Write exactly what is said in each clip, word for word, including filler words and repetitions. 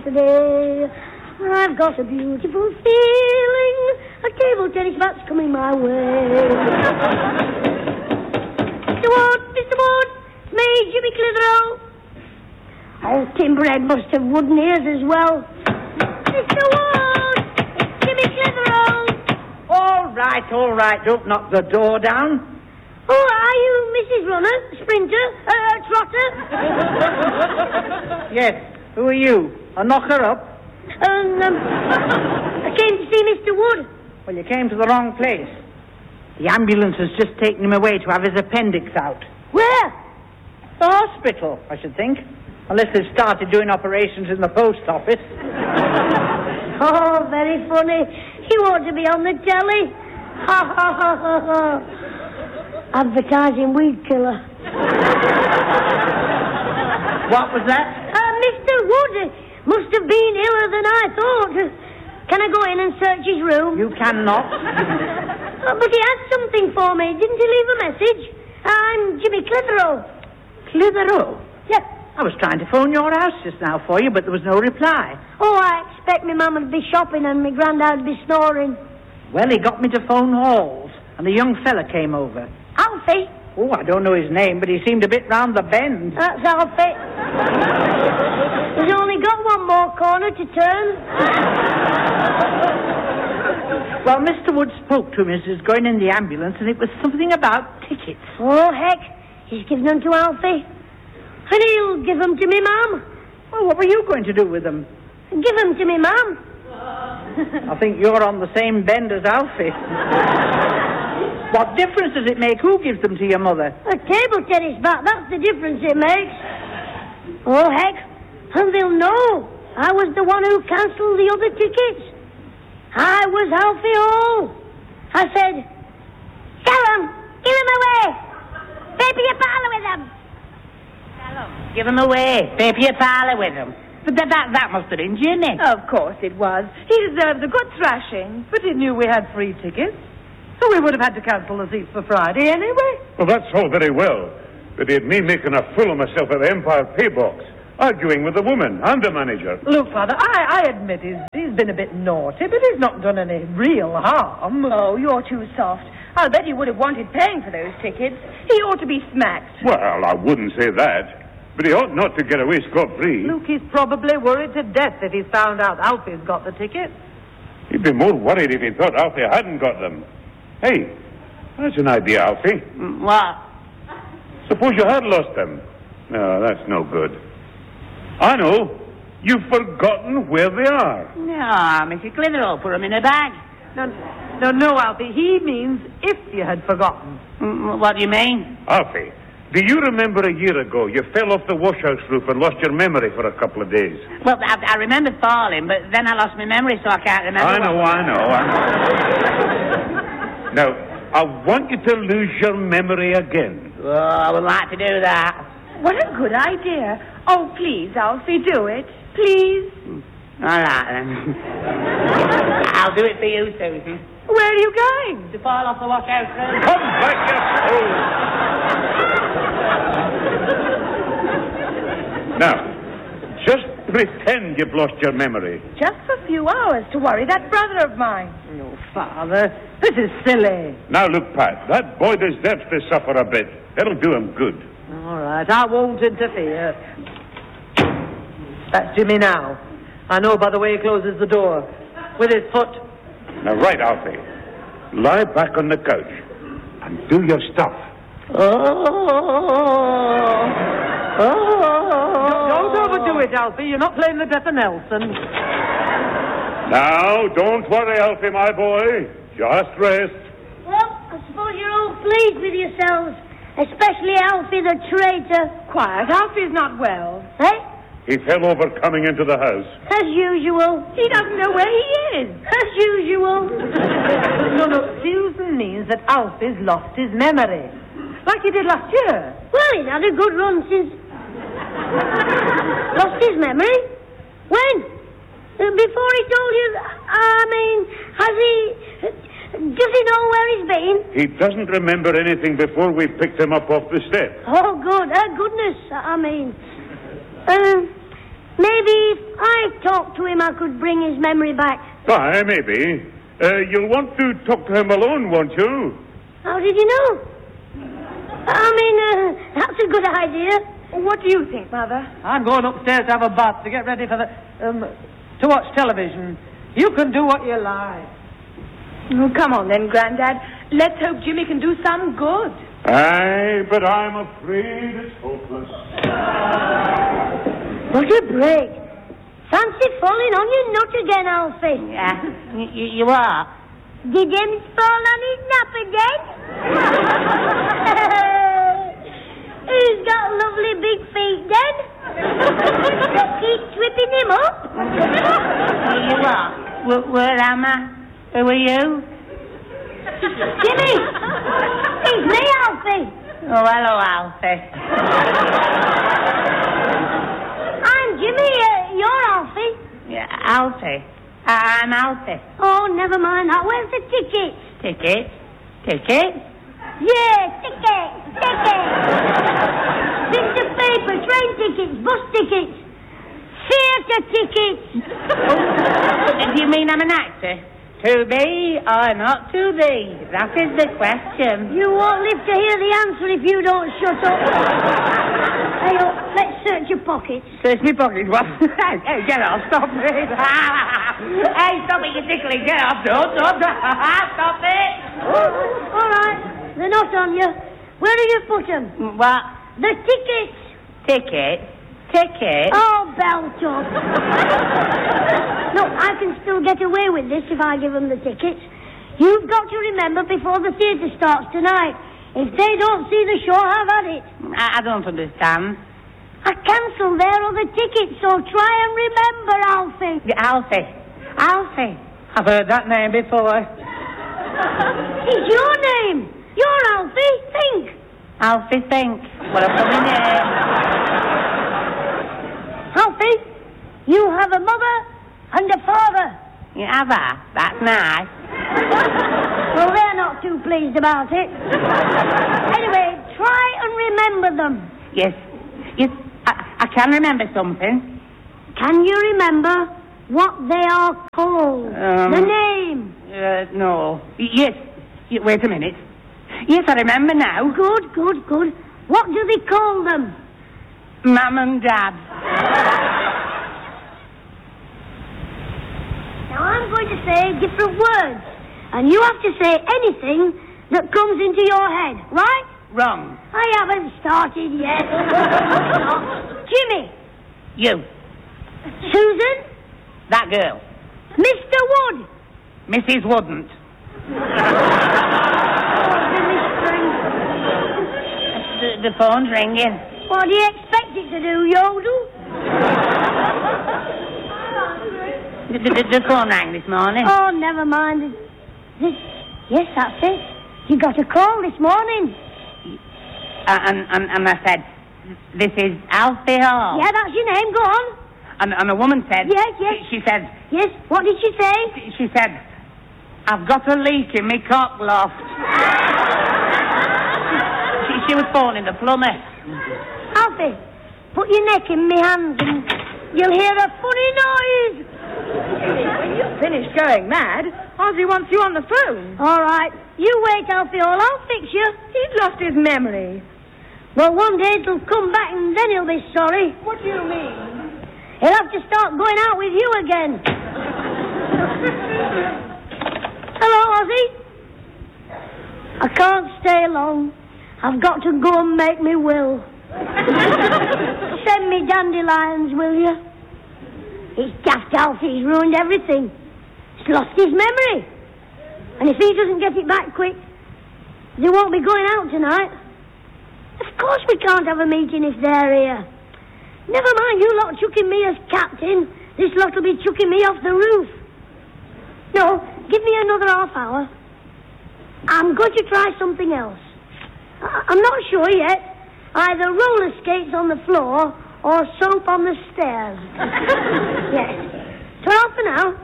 Saturday. I've got a beautiful feeling. A table tennis match coming my way. Mister Wood, Mister Wood, it's me, Jimmy Clitheroe. Oh, Timberhead must have wooden ears as well. Mister Wood, it's Jimmy Clitheroe. All right, all right, don't knock the door down. Oh, are you Missus Runner, Sprinter, uh, Trotter? Yes, who are you? I'll knock her up. Um, um, I came to see Mister Wood. Well, you came to the wrong place. The ambulance has just taken him away to have his appendix out. Where? The hospital, I should think. Unless they've started doing operations in the post office. Oh, very funny. You ought to be on the telly. Ha, ha, ha, ha, ha. Advertising weed killer. What was that? Uh, Mister Wood must have been iller than I thought. Can I go in and search his room? You cannot. Oh, but he had something for me. Didn't he leave a message? I'm Jimmy Clitheroe. Clitheroe? Yes. I was trying to phone your house just now for you, but there was no reply. Oh, I expect my mum would be shopping and my granddad would be snoring. Well, he got me to phone Halls, and a young fella came over. Alfie? Oh, I don't know his name, but he seemed a bit round the bend. That's Alfie. He's only got one more corner to turn. Well, Mister Wood spoke to him as he was going in the ambulance, and it was something about tickets. Oh, heck. He's given them to Alfie. And he'll give them to me mum. Well, what were you going to do with them? Give them to me mum. I think you're on the same bend as Alfie. What difference does it make who gives them to your mother? A table tennis bat, that's the difference it makes. Oh, heck. And they'll know I was the one who cancelled the other tickets. I was Alfie Hall. I said, sell them. Give them away. Pay for your parlour with them. Give them away. Pay for your parlour with them. But that, that, that must have been Jimmy. Of course it was. He deserves a good thrashing. But he knew we had free tickets. So we would have had to cancel the seats for Friday anyway. Well, that's all very well. But it me making a fool of myself at the Empire Pay Box, arguing with the woman and the manager. Look, Father, I, I admit he's, he's been a bit naughty, but he's not done any real harm. Oh, you're too soft. I'll bet he would have wanted paying for those tickets. He ought to be smacked. Well, I wouldn't say that. But he ought not to get away scot-free. Luke, he's probably worried to death if he's found out Alfie's got the tickets. He'd be more worried if he thought Alfie hadn't got them. Hey, that's an idea, Alfie. What? Suppose you had lost them. No, that's no good. I know. You've forgotten where they are. No, Mister Clitheroe put them in a bag. No, no, no, Alfie. He means if you had forgotten. Mm, what do you mean? Alfie, do you remember a year ago you fell off the washhouse roof and lost your memory for a couple of days? Well, I, I remember falling, but then I lost my memory, so I can't remember. I know, what... I know, I know. Now, I want you to lose your memory again. Oh, I would like to do that. What a good idea. Oh, please, Alfie, do it. Please. All right, then. I'll do it for you, Susan. Where are you going? To fall off the washhouse roof. Come back, you fool! Now, just pretend you've lost your memory. Just for a few hours to worry that brother of mine. No, Father. This is silly. Now, look, Pat, that boy deserves to suffer a bit. That'll do him good. All right, I won't interfere. That's Jimmy now. I know by the way he closes the door. With his foot. Now, right, Alfie. Lie back on the couch and do your stuff. Oh. Oh. Don't overdo it, Alfie. You're not playing the death of Nelson. Now, don't worry, Alfie, my boy. Just rest. Well, I suppose you're all pleased with yourselves. Especially Alfie the traitor. Quiet, Alfie's not well. Eh? He fell over coming into the house. As usual. He doesn't know where he is. As usual. No, no, Susan means that Alfie's lost his memory. Like he did last year. Well, he's had a good run since... Lost his memory? When? Uh, before he told you... I mean, has he... Does he know where he's been? He doesn't remember anything before we picked him up off the step. Oh, good. Uh, goodness, I mean... Um, maybe if I told talked to him, I could bring his memory back. Aye, maybe. Uh, you'll want to talk to him alone, won't you? How did you know? I mean, uh, that's a good idea. What do you think, Mother? I'm going upstairs to have a bath to get ready for the... Um, to watch television. You can do what you like. Oh, come on then, Grandad. Let's hope Jimmy can do some good. Aye, but I'm afraid it's hopeless. What a break. Fancy falling on your nut again, Alfie. Yeah, y- y- you are. Did him fall on his nap again? He's got lovely big feet then. Keep tripping him up. You are. Where, where am I? Who are you? Jimmy! It's me, Alfie. Oh, hello, Alfie. I'm Jimmy. Uh, you're Alfie. Yeah, Alfie. I- I'm Alfie. Oh, never mind that. Where's the ticket? Ticket? Ticket? Yeah, ticket. Ticket. Bits of paper, train tickets, bus tickets, theatre tickets. Do you mean I'm an actor? To be or not to be? That is the question. You won't live to hear the answer if you don't shut up. Hey, oh, let's search your pockets. Search me pockets, what? Hey, hey, get off, stop it. Hey, stop it, you're tickling. Get off, don't, don't. Stop it. Oh, all right, they're not on you. Where do you put them? What? The tickets. Ticket? Ticket? Oh, belt up. Look, I can still get away with this if I give them the tickets. You've got to remember before the theatre starts tonight. If they don't see the show, have at it. I, I don't understand. I cancelled their other tickets, so try and remember, Alfie. Alfie. Alfie. I've heard that name before. It's your name. You're Alfie. Think. Alfie think. What a funny name. Alfie, you have a mother and a father. You have her? That's nice. Well, they're not too pleased about it. Anyway, try and remember them. Yes. Yes, I, I can remember something. Can you remember what they are called? Um, the name. Uh, no. Yes. Y- Wait a minute. Yes, I remember now. Good, good, good. What do they call them? Mum and Dad. Now, I'm going to say different words, and you have to say anything that comes into your head, right? Wrong. I haven't started yet. Jimmy. You. Susan. That girl. Mister Wood. Missus Wouldn't. The, the phone's ringing. What do you expect it to do, Yodel? The, the, the phone rang this morning. Oh, never mind. This, yes, that's it. You got a call this morning. Uh, and, and, and I said, this is Alfie Hall. Yeah, that's your name. Go on. And, and a woman said... Yes, yes. She, she said... Yes, what did she say? She, she said, I've got a leak in my cock loft. she, she was phoning the plumber. Alfie, put your neck in my hands and you'll hear a funny noise. When you've finished going mad, Ozzy wants you on the phone. All right. You wait, Alfie, or I'll fix you. He's lost his memory. Well, one day it'll come back and then he'll be sorry. What do you mean? He'll have to start going out with you again. Hello, Ozzy. I can't stay long. I've got to go and make me will. Send me dandelions, will you? It's daft Alfie's ruined everything. He's lost his memory. And if he doesn't get it back quick, they won't be going out tonight. Of course we can't have a meeting if they're here. Never mind you lot chucking me as captain. This lot will be chucking me off the roof. No, give me another half hour. I'm going to try something else. I- I'm not sure yet. Either roller skates on the floor or soap on the stairs. Yes. Turn off for now.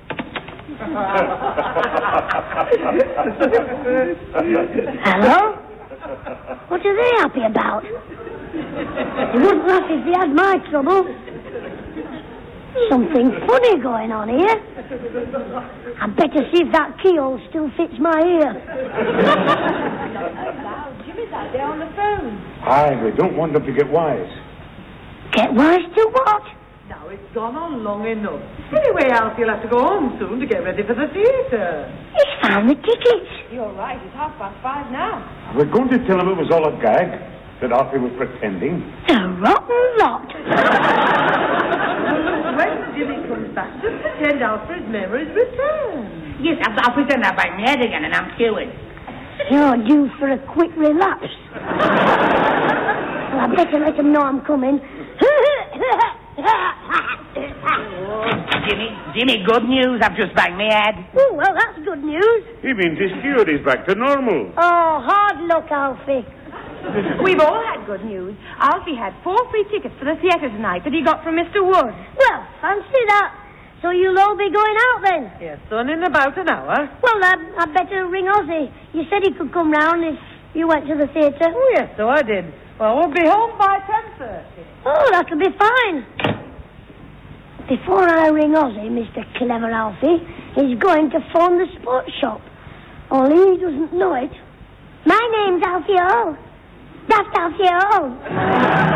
Hello? What are they happy about? They wouldn't laugh if they had my trouble. Something funny going on here. I'd better see if that keyhole still fits my ear. Jimmy's out there on the phone. Aye, we don't want them to get wise. Get wise to what? Now, it's gone on long enough. Anyway, Alfie, you'll have to go home soon to get ready for the theatre. He's found the tickets. You're right, it's half past five now. We're going to tell him it was all a gag, that Arthur was pretending. The rotten lot. When Jimmy comes back, just pretend Alfred's memories return. Yes, I'll, I'll pretend I bang my head again and I'm cured. You're due for a quick relapse. Well, I'd better let him know I'm coming. Jimmy, Jimmy, good news. I've just banged my head. Oh, well, that's good news. He means his cure is back to normal. Oh, hard luck, Alfie. We've all had good news. Alfie had four free tickets for the theatre tonight that he got from Mister Wood. Well, fancy that. So you'll all be going out then? Yes, son, in about an hour. Well, I'd, I'd better ring Ozzy. You said he could come round if you went to the theatre. Oh, yes, so I did. Well, we'll be home by ten thirty. Oh, that'll be fine. Before I ring Ozzy, Mister Clever Alfie, he's going to phone the sports shop. Only he doesn't know it. My name's Alfie O. That's Alfie O.